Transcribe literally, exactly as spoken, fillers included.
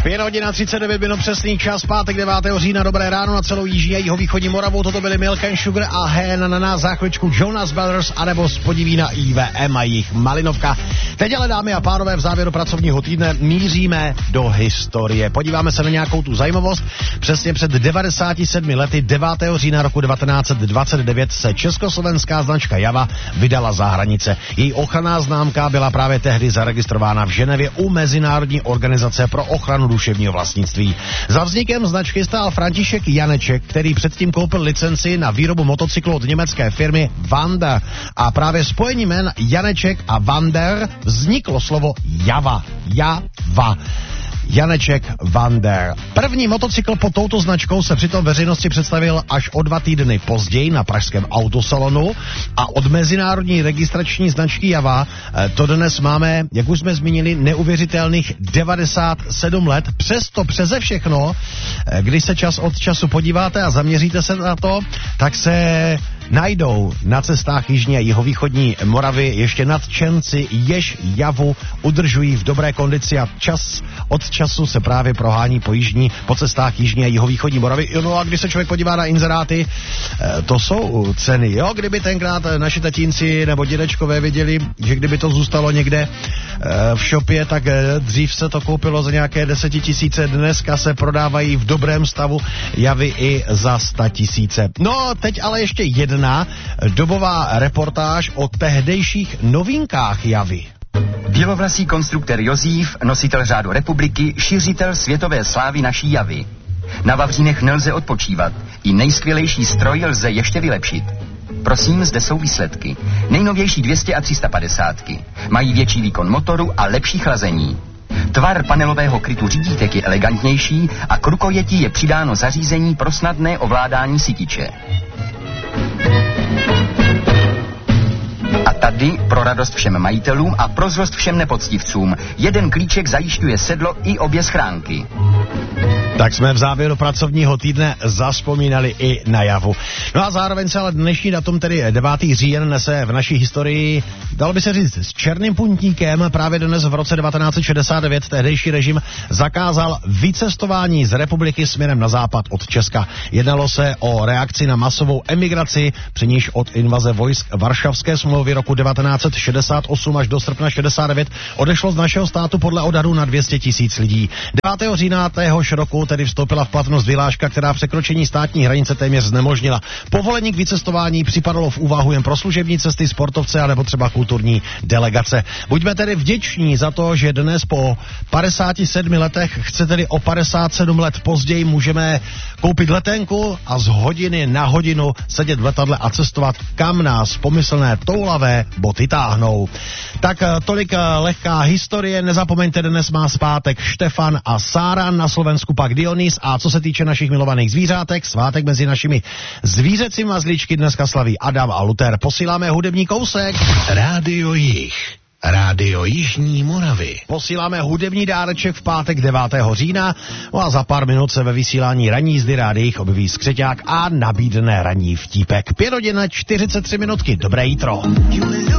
pět hodin a třicet devět minut přesný čas, pátek devátého října, dobré ráno na celou jižní a jihovýchodní Moravu, toto byly Milk and Sugar a Hen na nás za chvíličku Jonas Brothers, anebo z Podivína I V M a jejich Malinovka. Teď ale, dámy a pánové, v závěru pracovního týdne míříme do historie. Podíváme se na nějakou tu zajímavost. Přesně před devadesáti sedmi lety, devátého října roku devatenáct set dvacet devět, se československá značka Java vydala za hranice. Její ochranná známka byla právě tehdy zaregistrována v Ženevě u Mezinárodní organizace pro ochranu duševního vlastnictví. Za vznikem značky stál František Janeček, který předtím koupil licenci na výrobu motocyklu od německé firmy Wander. A právě spojením jmen Janeček a Wander vzniklo slovo Java. Java. Janeček Wander. První motocykl pod touto značkou se přitom veřejnosti představil až o dva týdny později na pražském autosalonu a od mezinárodní registrační značky Java to dnes máme, jak už jsme zmínili, neuvěřitelných devadesát sedm let. Přesto přeze všechno, když se čas od času podíváte a zaměříte se na to, tak se najdou na cestách jižní a jihovýchodní Moravy ještě nadšenci, jež Javu udržují v dobré kondici a čas od času se právě prohání po jižní, po cestách jižní a jihovýchodní Moravy. No a když se člověk podívá na inzeráty, to jsou ceny, jo, kdyby tenkrát naši tatínci nebo dědečkové věděli, že kdyby to zůstalo někde v shopě, tak dřív se to koupilo za nějaké desetitisíce, dneska se prodávají v dobrém stavu Javy i za statisíce. No, teď ale ještě jedna dobová reportáž o tehdejších novinkách Javy. Bělovlasý konstruktor Josíf, nositel řádu republiky, šířitel světové slávy naší Javy. Na Vavřínech nelze odpočívat, i nejskvělejší stroj lze ještě vylepšit. Prosím, zde jsou výsledky. Nejnovější dvě stě a tři sta padesát. Mají větší výkon motoru a lepší chlazení. Tvar panelového krytu řídítek je elegantnější a k rukojetí je přidáno zařízení pro snadné ovládání sytiče. A tady, pro radost všem majitelům a pro zlost všem nepoctivcům, jeden klíček zajišťuje sedlo i obě schránky. Tak jsme v závěru pracovního týdne zazpomínali i na Javu. No a zároveň se ale dnešní datum, tedy devátý říjen, nese v naší historii, dalo by se říct, s černým puntníkem. Právě dnes v roce devatenáct set šedesát devět tehdejší režim zakázal vycestování z republiky směrem na západ od Česka. Jednalo se o reakci na masovou emigraci, při níž od invaze vojsk Varšavské smlouvy roku devatenáct set šedesát osm až do srpna šedesát devět odešlo z našeho státu podle odhadu na dvě stě tisíc lidí. devátého října téhož roku tedy vstoupila v platnost vyhláška, která překročení státní hranice téměř znemožnila. Povolení k vycestování připadalo v úvahu jen pro služební cesty, sportovce a nebo třeba kulturní delegace. Buďme tedy vděční za to, že dnes po padesáti sedmi letech, chce tedy o padesát sedm let později, můžeme koupit letenku a z hodiny na hodinu sedět v letadle a cestovat, kam nás pomyslné toulavé boty táhnou. Tak tolik lehká historie. Nezapomeňte, dnes má zpátek Štefan a Sára, na Slovensku pak Dionys, a co se týče našich milovaných zvířátek, svátek mezi našimi zvířecími mazlíčky dneska slaví Adam a Luther. Posíláme hudební kousek. Rádio Jih. Rádio Jižní Moravy. Posíláme hudební dáreček v pátek devátého října, no a za pár minut se ve vysílání ranní jízdy rádiích objeví skřeťák a nabídne ranní vtípek. pět hodin čtyřicet tři minutky. Dobré jítro.